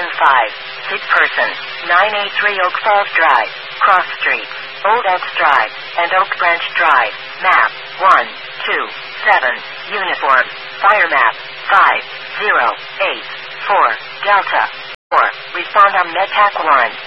5, sick person, 983 Oak Falls Drive, Cross Street, Old Oaks Drive, and Oak Branch Drive, map, 1, 2, 7, uniform, fire map, 5, 0, 8, 4, Delta, 4, respond on MedTac 1.